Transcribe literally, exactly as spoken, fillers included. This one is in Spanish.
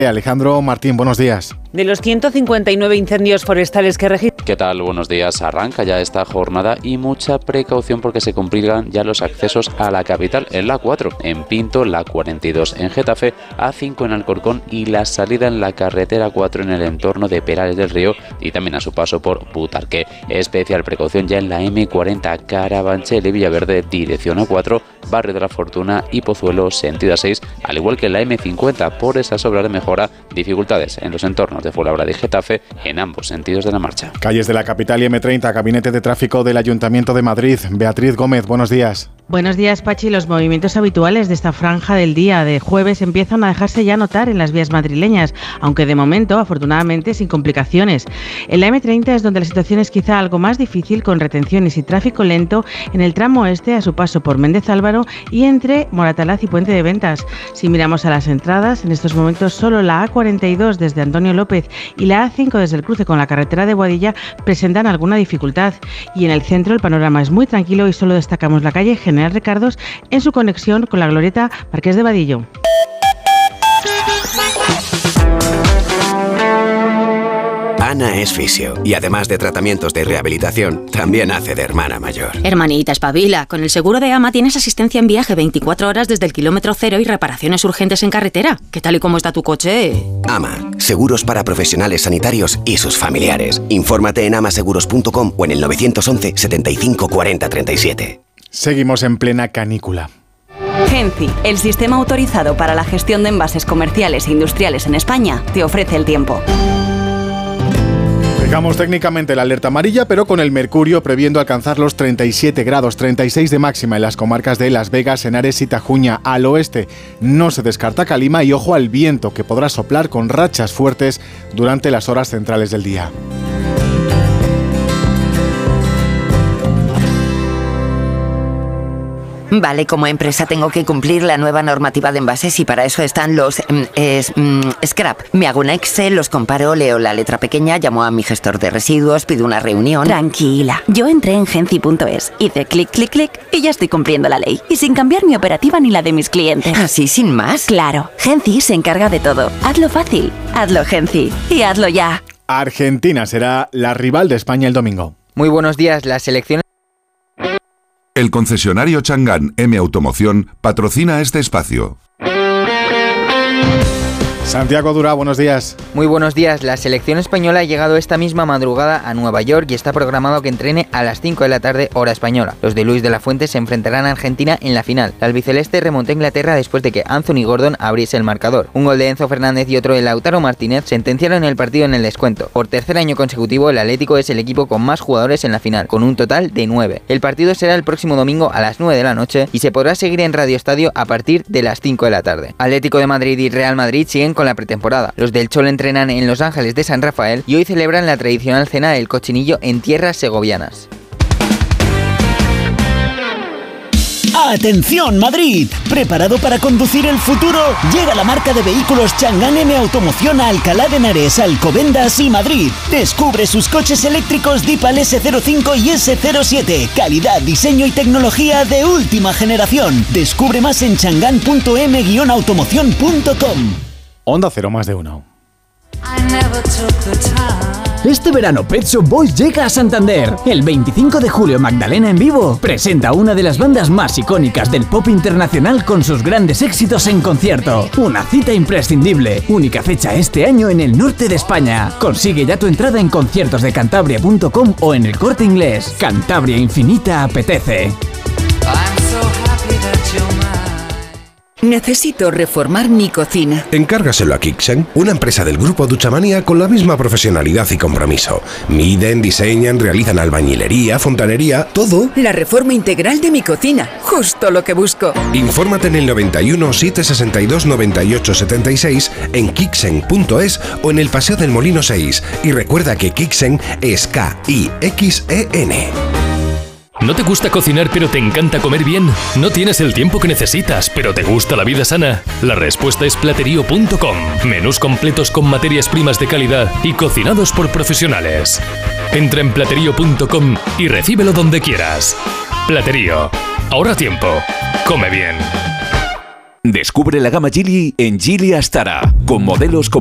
Alejandro Martín, buenos días. De los ciento cincuenta y nueve incendios forestales que registran. ¿Qué tal? Buenos días. Arranca ya esta jornada y mucha precaución porque se complican ya los accesos a la capital en la A cuatro, en Pinto, la cuarenta y dos en Getafe, A cinco en Alcorcón y la salida en la carretera cuatro en el entorno de Perales del Río y también a su paso por Butarque. Especial precaución ya en la eme cuarenta Carabanchel y Villaverde, dirección A cuatro, Barrio de la Fortuna y Pozuelo, sentido A seis, al igual que en la eme cincuenta por esas obras de mejora. Dificultades en los entornos de Fuenlabrada y Getafe en ambos sentidos de la marcha. Calles de la capital y eme treinta, Gabinete de Tráfico del Ayuntamiento de Madrid. Beatriz Gómez, buenos días. Buenos días, Pachi. Los movimientos habituales de esta franja del día de jueves empiezan a dejarse ya notar en las vías madrileñas, aunque de momento, afortunadamente, sin complicaciones. En la eme treinta es donde la situación es quizá algo más difícil, con retenciones y tráfico lento en el tramo este a su paso por Méndez Álvaro y entre Moratalaz y Puente de Ventas. Si miramos a las entradas, en estos momentos solo la a cuarenta y dos desde Antonio López y la a cinco desde el cruce con la carretera de Boadilla presentan alguna dificultad. Y en el centro el panorama es muy tranquilo y solo destacamos la calle General Ricardos en su conexión con la glorieta Marqués de Vadillo. Ana es fisio y además de tratamientos de rehabilitación, también hace de hermana mayor. Hermanita, espabila. Con el seguro de AMA tienes asistencia en viaje veinticuatro horas desde el kilómetro cero y reparaciones urgentes en carretera. ¿Qué tal y cómo está tu coche? AMA, seguros para profesionales sanitarios y sus familiares. Infórmate en amaseguros punto com o en el nueve once setenta y cinco cuarenta treinta y siete. Seguimos en plena canícula. Genci, el sistema autorizado para la gestión de envases comerciales e industriales en España, te ofrece el tiempo. Dejamos técnicamente la alerta amarilla, pero con el mercurio previendo alcanzar los treinta y siete grados, treinta y seis de máxima en las comarcas de Las Vegas, Henares y Tajuña. Al oeste no se descarta calima y ojo al viento, que podrá soplar con rachas fuertes durante las horas centrales del día. Vale, como empresa tengo que cumplir la nueva normativa de envases y para eso están los mm, es, mm, scrap. Me hago un Excel, los comparo, leo la letra pequeña, llamo a mi gestor de residuos, pido una reunión. Tranquila, yo entré en genci punto es, hice clic, clic, clic y ya estoy cumpliendo la ley. Y sin cambiar mi operativa ni la de mis clientes. ¿Así sin más? Claro, Genci se encarga de todo. Hazlo fácil, hazlo Genci y hazlo ya. Argentina será la rival de España el domingo. Muy buenos días, las selecciones... El concesionario Chang'an M Automoción patrocina este espacio. Santiago Durá, buenos días. Muy buenos días. La selección española ha llegado esta misma madrugada a Nueva York y está programado que entrene a las cinco de la tarde hora española. Los de Luis de la Fuente se enfrentarán a Argentina en la final. La albiceleste remontó a Inglaterra después de que Anthony Gordon abriese el marcador. Un gol de Enzo Fernández y otro de Lautaro Martínez sentenciaron el partido en el descuento. Por tercer año consecutivo, el Atlético es el equipo con más jugadores en la final, con un total de nueve. El partido será el próximo domingo a las nueve de la noche y se podrá seguir en Radio Estadio a partir de las cinco de la tarde. Atlético de Madrid y Real Madrid siguen con la pretemporada. Los del Cholo entrenan en Los Ángeles de San Rafael y hoy celebran la tradicional cena del cochinillo en tierras segovianas. ¡Atención Madrid! ¿Preparado para conducir el futuro? Llega la marca de vehículos Chang'an M Automoción a Alcalá de Henares, Alcobendas y Madrid. Descubre sus coches eléctricos Dipal ese cero cinco y ese cero siete. Calidad, diseño y tecnología de última generación. Descubre más en chang'an punto m guion automoción punto com. Onda Cero, más de uno. Este verano Pet Shop Boys llega a Santander. El veinticinco de julio Magdalena en vivo presenta una de las bandas más icónicas del pop internacional con sus grandes éxitos en concierto. Una cita imprescindible. Única fecha este año en el norte de España. Consigue ya tu entrada en conciertos de cantabria punto com o en El Corte Inglés. Cantabria Infinita apetece. Necesito reformar mi cocina. Encárgaselo a Kixen, una empresa del grupo Duchamania con la misma profesionalidad y compromiso. Miden, diseñan, realizan albañilería, fontanería, todo. La reforma integral de mi cocina, justo lo que busco. Infórmate en el noventa y uno, setecientos sesenta y dos, noventa y ocho setenta y seis, en kixen punto es o en el Paseo del Molino seis. Y recuerda que Kixen es K I X E N. ¿No te gusta cocinar pero te encanta comer bien? ¿No tienes el tiempo que necesitas pero te gusta la vida sana? La respuesta es platerío punto com. Menús completos con materias primas de calidad y cocinados por profesionales. Entra en platerío punto com y recíbelo donde quieras. Platerío. Ahorra tiempo. Come bien. Descubre la gama Geely en Geely Astara, con modelos como